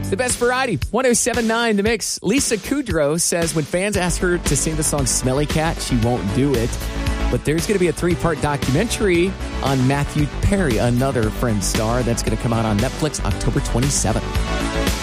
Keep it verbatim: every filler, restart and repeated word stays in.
The best variety, one oh seven point nine The Mix. Lisa Kudrow says when fans ask her to sing the song Smelly Cat, she won't do it. But there's going to be a three-part documentary on Matthew Perry, another Friends star, that's going to come out on Netflix October twenty-seventh.